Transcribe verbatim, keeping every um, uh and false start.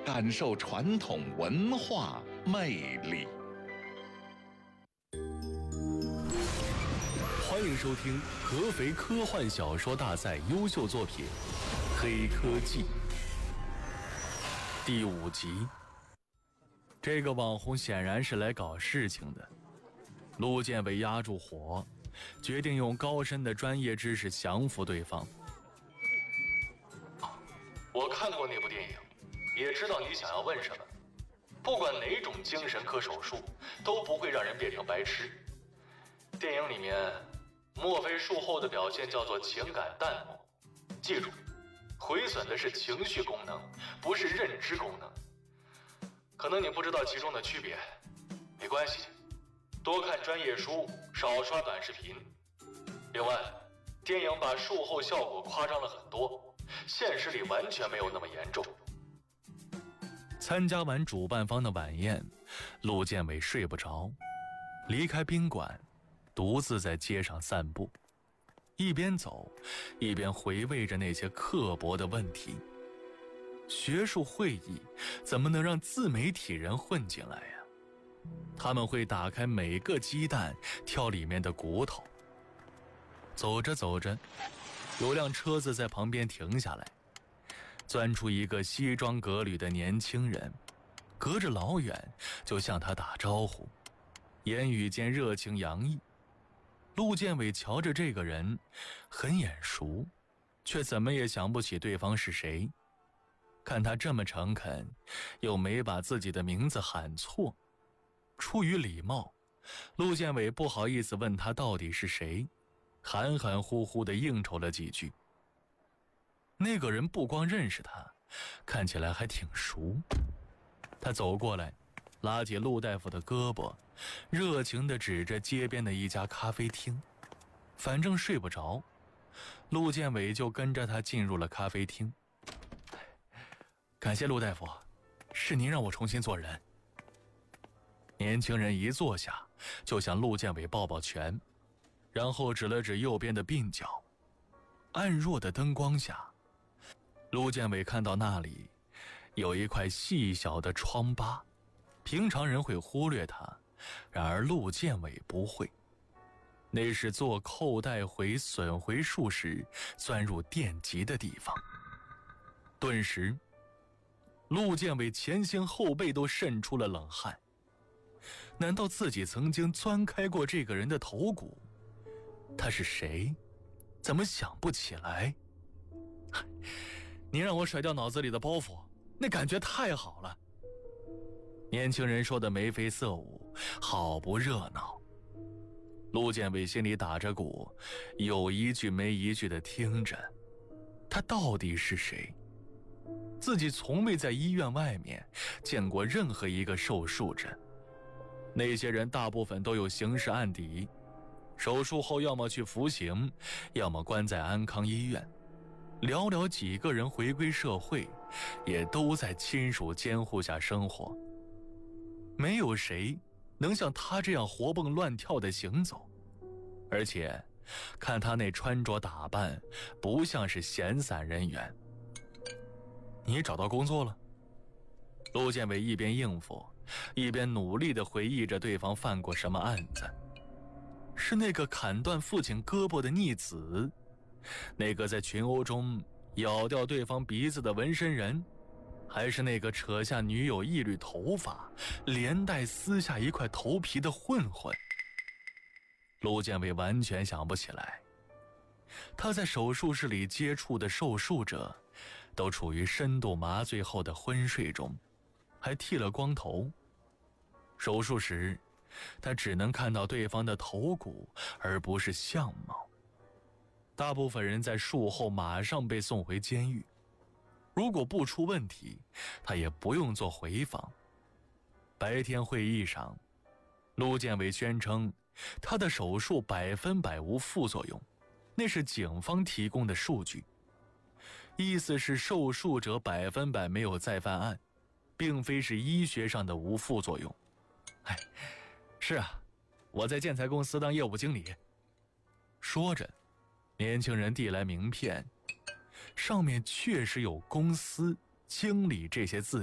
感受传统文化魅力。 欢迎收听合肥科幻小说大赛优秀作品《黑科技》第五集。这个网红显然是来搞事情的。陆建伟压住火，决定用高深的专业知识降服对方。我看过那部电影，也知道你想要问什么。不管哪种精神科手术，都不会让人变成白痴。电影里面墨菲术后的表现叫做情感淡漠，记住，毁损的是情绪功能，不是认知功能。可能你不知道其中的区别，没关系，多看专业书，少刷短视频。另外，电影把术后效果夸张了很多，现实里完全没有那么严重。参加完主办方的晚宴，陆建伟睡不着，离开宾馆，独自在街上散步，一边走一边回味着那些刻薄的问题。学术会议怎么能让自媒体人混进来呀？他们会打开每个鸡蛋，挑里面的骨头。走着走着，有辆车子在旁边停下来，钻出一个西装革履的年轻人，隔着老远就向他打招呼，言语间热情洋溢。陆建伟瞧着这个人很眼熟，却怎么也想不起对方是谁。看他这么诚恳，又没把自己的名字喊错，出于礼貌，陆建伟不好意思问他到底是谁，含含糊糊地应酬了几句。那个人不光认识他，看起来还挺熟。他走过来，拉起陆大夫的胳膊，热情地指着街边的一家咖啡厅。反正睡不着，陆建伟就跟着他进入了咖啡厅。感谢陆大夫，是您让我重新做人。年轻人一坐下就向陆建伟抱抱拳，然后指了指右边的鬓角。暗弱的灯光下，陆建伟看到那里有一块细小的疮疤，平常人会忽略它，然而陆建伟不会。那是做扣带回损回术时钻入电极的地方。顿时陆建伟前心后背都渗出了冷汗。难道自己曾经钻开过这个人的头骨？他是谁？怎么想不起来？您让我甩掉脑子里的包袱，那感觉太好了。年轻人说的眉飞色舞，好不热闹。陆建伟心里打着鼓，有一句没一句地听着。他到底是谁？自己从未在医院外面见过任何一个受术者。那些人大部分都有刑事案底，手术后要么去服刑，要么关在安康医院。寥寥几个人回归社会，也都在亲属监护下生活。没有谁能像他这样活蹦乱跳地行走，而且看他那穿着打扮，不像是闲散人员。你找到工作了？陆建伟一边应付，一边努力地回忆着对方犯过什么案子。是那个砍断父亲胳膊的逆子，那个在群殴中咬掉对方鼻子的纹身人，还是那个扯下女友一缕头发，连带撕下一块头皮的混混？陆建伟完全想不起来。他在手术室里接触的受术者都处于深度麻醉后的昏睡中，还剃了光头。手术时他只能看到对方的头骨，而不是相貌。大部分人在术后马上被送回监狱，如果不出问题，他也不用做回访。白天会议上，陆建伟宣称他的手术百分百无副作用，那是警方提供的数据，意思是受术者百分百没有再犯案，并非是医学上的无副作用。哎，是啊，我在建材公司当业务经理。说着，年轻人递来名片，上面确实有公司经理这些字